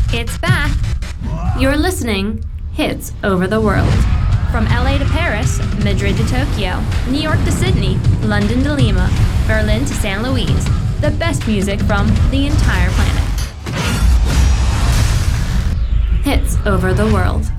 It's back. You're listening Hits Over the World. From LA to Paris, Madrid to Tokyo, New York to Sydney, London to Lima, Berlin to San Luis. The best music from the entire planet. Hits Over the World.